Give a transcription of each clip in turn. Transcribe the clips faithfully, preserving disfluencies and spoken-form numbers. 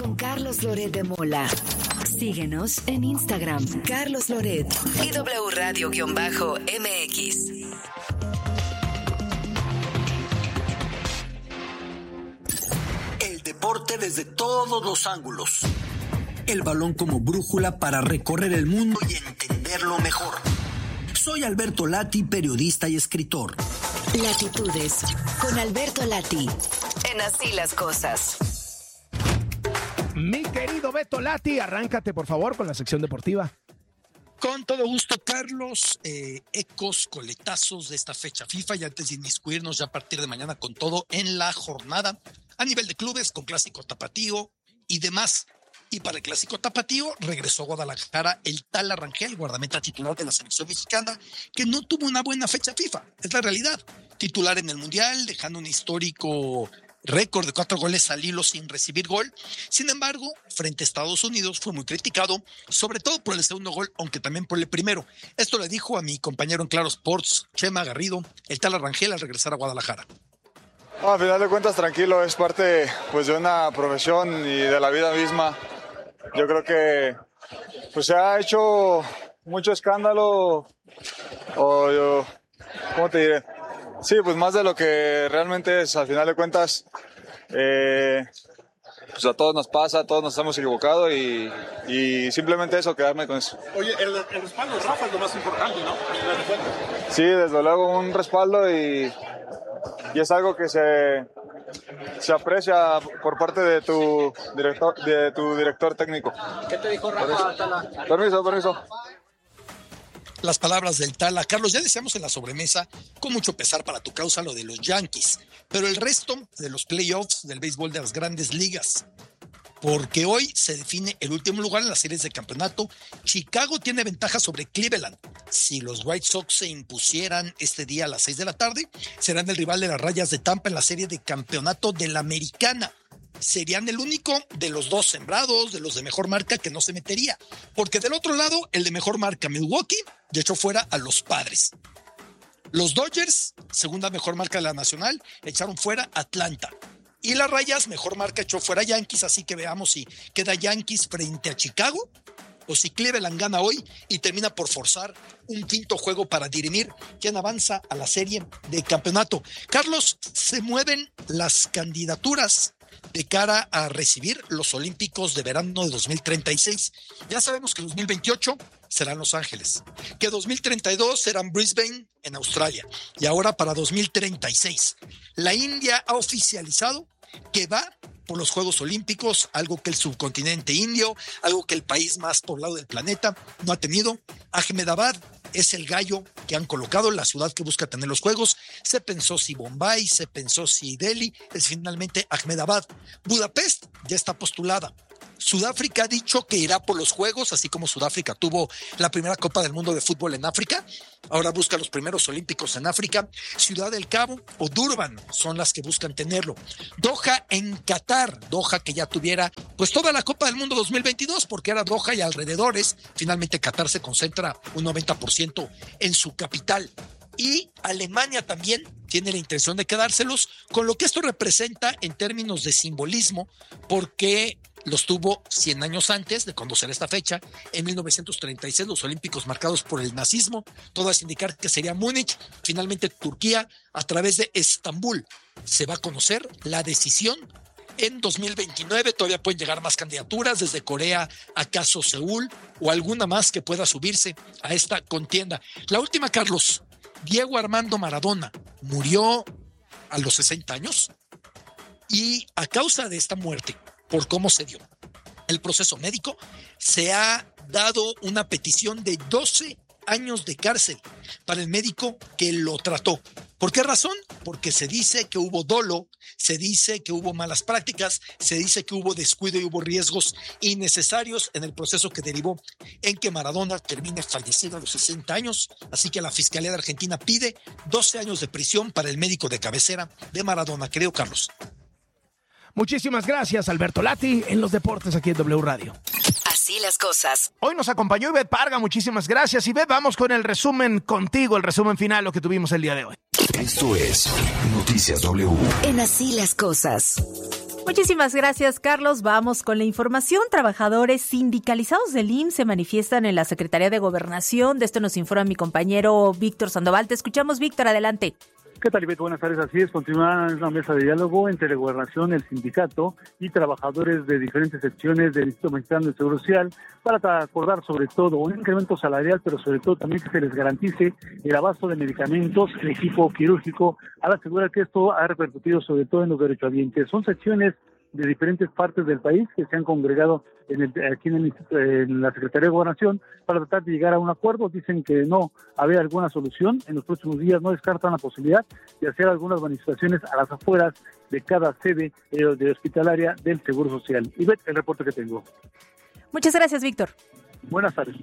con Carlos Loret de Mola. Síguenos en Instagram, Carlos Loret y W Radio-M X. El deporte desde todos los ángulos. El balón como brújula para recorrer el mundo y entenderlo mejor. Soy Alberto Lati, periodista y escritor. Latitudes con Alberto Lati. En Así las Cosas. Mi querido Beto Lati, arráncate por favor con la sección deportiva. Con todo gusto, Carlos. Eh, ecos, coletazos de esta fecha FIFA y antes de inmiscuirnos ya a partir de mañana con todo en la jornada a nivel de clubes con Clásico Tapatío y demás. Y para el Clásico Tapatío regresó a Guadalajara el Tala Rangel, guardameta titular de la selección mexicana, que no tuvo una buena fecha FIFA, es la realidad. Titular en el Mundial, dejando un histórico récord de cuatro goles al hilo sin recibir gol. Sin embargo, frente a Estados Unidos fue muy criticado, sobre todo por el segundo gol, aunque también por el primero. Esto le dijo a mi compañero en Claro Sports, Chema Garrido, el Tala Rangel al regresar a Guadalajara. No, a final de cuentas, tranquilo, es parte pues, de una profesión y de la vida misma. Yo creo que pues, se ha hecho mucho escándalo, o yo, ¿cómo te diré? Sí, pues más de lo que realmente es, al final de cuentas, eh, pues a todos nos pasa, a todos nos hemos equivocado y, y simplemente eso, quedarme con eso. Oye, el, el respaldo de Rafa es lo más importante, ¿no? Sí, desde luego un respaldo y, y es algo que se... se aprecia por parte de tu director, de tu director técnico. ¿Qué te dijo Rafa, Tala? Permiso, permiso. Las palabras del Tala. Carlos, ya decíamos en la sobremesa, con mucho pesar para tu causa lo de los Yankees, pero el resto de los playoffs del béisbol de las grandes ligas, porque hoy se define el último lugar en las series de campeonato. Chicago tiene ventaja sobre Cleveland. Si los White Sox se impusieran este día a las seis de la tarde, serán el rival de las Rayas de Tampa en la serie de campeonato de la Americana. Serían el único de los dos sembrados, de los de mejor marca, que no se metería. Porque del otro lado, el de mejor marca, Milwaukee, ya echó fuera a los Padres. Los Dodgers, segunda mejor marca de la Nacional, echaron fuera a Atlanta. Y las Rayas, mejor marca, echó fuera a Yankees, así que veamos si queda Yankees frente a Chicago o si Cleveland gana hoy y termina por forzar un quinto juego para dirimir quién avanza a la serie de campeonato. Carlos, se mueven las candidaturas de cara a recibir los Olímpicos de verano de dos mil treinta y seis. Ya sabemos que dos mil veintiocho serán Los Ángeles, que dos mil treinta y dos serán Brisbane en Australia y ahora para dos mil treinta y seis. La India ha oficializado que va por los Juegos Olímpicos, algo que el subcontinente indio, algo que el país más poblado del planeta no ha tenido. Ahmedabad es el gallo que han colocado, la ciudad que busca tener los Juegos. Se pensó si Bombay, se pensó si Delhi, es finalmente Ahmedabad. Budapest ya está postulada. Sudáfrica ha dicho que irá por los Juegos, así como Sudáfrica tuvo la primera Copa del Mundo de fútbol en África. Ahora busca los primeros Olímpicos en África. Ciudad del Cabo o Durban son las que buscan tenerlo. Doha en Qatar, Doha que ya tuviera pues toda la Copa del Mundo dos mil veintidós, porque era Doha y alrededores. Finalmente Qatar se concentra un noventa por ciento en su capital. Y Alemania también tiene la intención de quedárselos, con lo que esto representa en términos de simbolismo, porque los tuvo cien años antes de conocer esta fecha, en mil novecientos treinta y seis, los Olímpicos marcados por el nazismo, todo es indicar que sería Múnich. Finalmente Turquía, a través de Estambul, se va a conocer la decisión. En dos mil veintinueve todavía pueden llegar más candidaturas, desde Corea, acaso Seúl, o alguna más que pueda subirse a esta contienda. La última, Carlos, Diego Armando Maradona murió a los sesenta años y a causa de esta muerte, por cómo se dio el proceso médico, se ha dado una petición de doce años de cárcel para el médico que lo trató. ¿Por qué razón? Porque se dice que hubo dolo, se dice que hubo malas prácticas, se dice que hubo descuido y hubo riesgos innecesarios en el proceso que derivó en que Maradona termine fallecido a los sesenta años. Así que la Fiscalía de Argentina pide doce años de prisión para el médico de cabecera de Maradona, querido Carlos. Muchísimas gracias, Alberto Lati, en los deportes aquí en W Radio. Así las cosas. Hoy nos acompañó Ivette Parga, muchísimas gracias. Ivette, vamos con el resumen contigo, el resumen final, lo que tuvimos el día de hoy. Esto es Noticias W. En Así las cosas. Muchísimas gracias, Carlos. Vamos con la información. Trabajadores sindicalizados del I M S S se manifiestan en la Secretaría de Gobernación. De esto nos informa mi compañero Víctor Sandoval. Te escuchamos, Víctor, adelante. ¿Qué tal, Ivette? Buenas tardes. Así es, continúa una mesa de diálogo entre la Gobernación, el sindicato y trabajadores de diferentes secciones del Instituto Mexicano de Seguro Social para acordar sobre todo un incremento salarial, pero sobre todo también que se les garantice el abasto de medicamentos, el equipo quirúrgico, al asegurar que esto ha repercutido sobre todo en los derechohabientes. Son secciones de diferentes partes del país que se han congregado en el, aquí en, el, en la Secretaría de Gobernación para tratar de llegar a un acuerdo. Dicen que no había alguna solución. En los próximos días no descartan la posibilidad de hacer algunas manifestaciones a las afueras de cada sede eh, de hospitalaria del Seguro Social. Y ve el reporte que tengo. Muchas gracias, Víctor. Buenas tardes.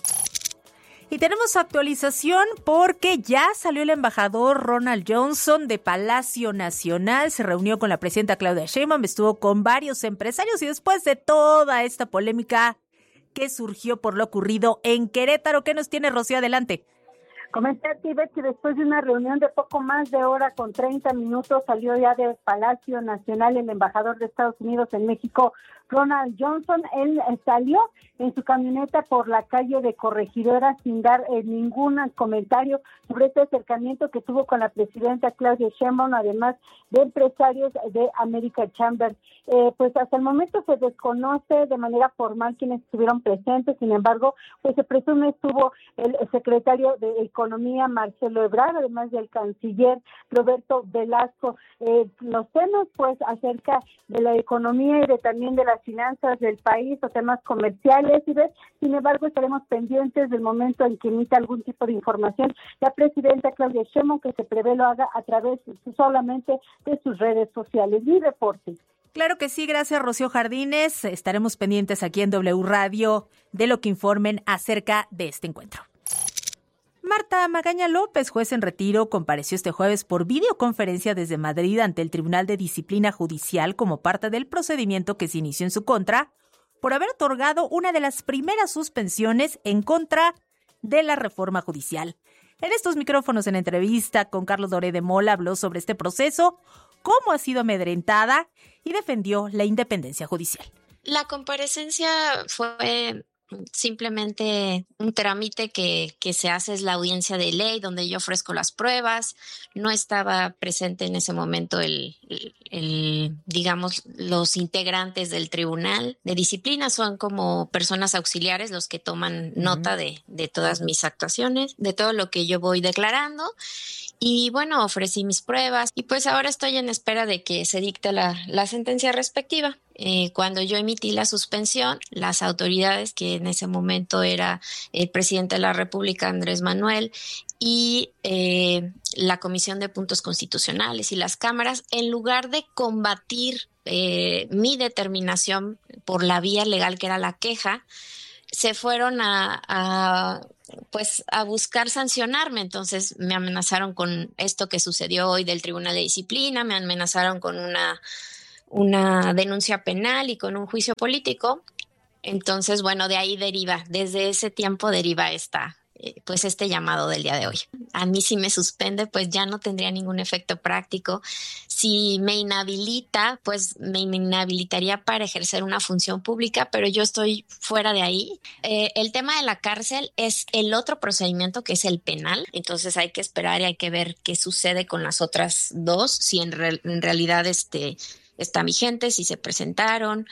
Y tenemos actualización porque ya salió el embajador Ronald Johnson de Palacio Nacional, se reunió con la presidenta Claudia Sheinbaum, estuvo con varios empresarios y después de toda esta polémica que surgió por lo ocurrido en Querétaro, ¿qué nos tiene Rocío? Adelante. Comenté a Tibet que después de una reunión de poco más de hora con treinta minutos salió ya del Palacio Nacional el embajador de Estados Unidos en México, Ronald Johnson. Él salió en su camioneta por la calle de Corregidora sin dar eh, ningún comentario sobre este acercamiento que tuvo con la presidenta Claudia Sheinbaum, además de empresarios de America Chamber. Eh, pues hasta el momento se desconoce de manera formal quiénes estuvieron presentes, sin embargo, pues se presume estuvo el secretario de Economía, Marcelo Ebrard, además del canciller Roberto Velasco. Eh, los temas, pues, acerca de la economía y de también de las finanzas del país, o temas comerciales, y de, sin embargo, estaremos pendientes del momento en que emita algún tipo de información la presidenta Claudia Sheinbaum, que se prevé lo haga a través solamente de sus redes sociales. Mi reporte. Claro que sí, gracias Rocío Jardines. Estaremos pendientes aquí en W Radio de lo que informen acerca de este encuentro. Marta Magaña López, juez en retiro, compareció este jueves por videoconferencia desde Madrid ante el Tribunal de Disciplina Judicial como parte del procedimiento que se inició en su contra por haber otorgado una de las primeras suspensiones en contra de la reforma judicial. En estos micrófonos, en entrevista con Carlos Loret de Mola, habló sobre este proceso, cómo ha sido amedrentada y defendió la independencia judicial. La comparecencia fue simplemente un trámite que, que se hace, es la audiencia de ley donde yo ofrezco las pruebas. No estaba presente en ese momento el, el, el digamos, los integrantes del tribunal de disciplina, son como personas auxiliares los que toman uh-huh. nota de, de todas mis actuaciones, de todo lo que yo voy declarando. Y bueno, ofrecí mis pruebas y pues ahora estoy en espera de que se dicte la, la sentencia respectiva. Eh, cuando yo emití la suspensión, las autoridades, que en ese momento era el presidente de la República, Andrés Manuel, y eh, la Comisión de Puntos Constitucionales y las cámaras, en lugar de combatir eh, mi determinación por la vía legal que era la queja, se fueron a, a pues a buscar sancionarme. Entonces me amenazaron con esto que sucedió hoy del Tribunal de Disciplina, me amenazaron con una, una denuncia penal y con un juicio político. Entonces, bueno, de ahí deriva, desde ese tiempo deriva esta, eh, pues este llamado del día de hoy. A mí si me suspende, pues ya no tendría ningún efecto práctico. Si me inhabilita, pues me inhabilitaría para ejercer una función pública, pero yo estoy fuera de ahí. Eh, el tema de la cárcel es el otro procedimiento, que es el penal. Entonces hay que esperar y hay que ver qué sucede con las otras dos, si en, re- en realidad este, están vigentes, si se presentaron.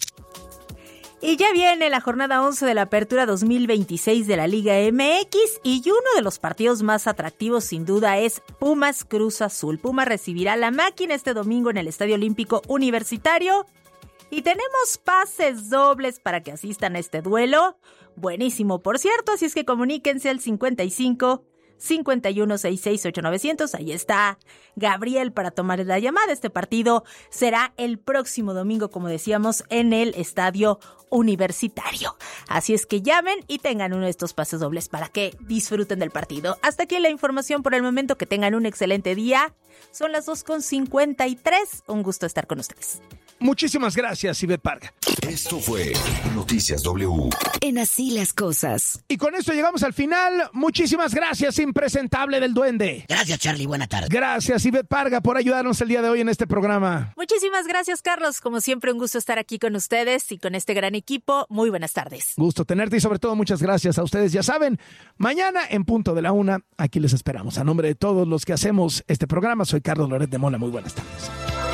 Y ya viene la jornada once de la Apertura dos mil veintiséis de la Liga M X y uno de los partidos más atractivos sin duda es Pumas Cruz Azul. Pumas recibirá la máquina este domingo en el Estadio Olímpico Universitario y tenemos pases dobles para que asistan a este duelo. Buenísimo, por cierto, así es que comuníquense al cincuenta y cinco, cincuenta y uno, sesenta y seis, ocho mil novecientos. Ahí está Gabriel para tomar la llamada. Este partido será el próximo domingo, como decíamos, en el Estadio Universitario. Así es que llamen y tengan uno de estos pases dobles para que disfruten del partido. Hasta aquí la información por el momento. Que tengan un excelente día. Son las dos con cincuenta y tres. Un gusto estar con ustedes. Muchísimas gracias, Ivette Parga. Esto fue Noticias W. En Así las Cosas. Y con esto llegamos al final. Muchísimas gracias, impresentable del duende. Gracias, Charlie. Buena tarde. Gracias, Ivette Parga, por ayudarnos el día de hoy en este programa. Muchísimas gracias, Carlos. Como siempre, un gusto estar aquí con ustedes y con este gran equipo. Muy buenas tardes. Gusto tenerte y sobre todo muchas gracias a ustedes. Ya saben, mañana en punto de la una, aquí les esperamos. A nombre de todos los que hacemos este programa, soy Carlos Loret de Mola. Muy buenas tardes.